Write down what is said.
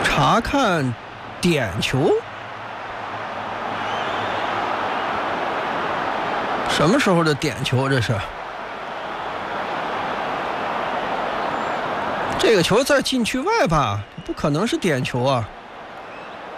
查看点球？什么时候的点球？这是？这个球在禁区外吧？不可能是点球啊！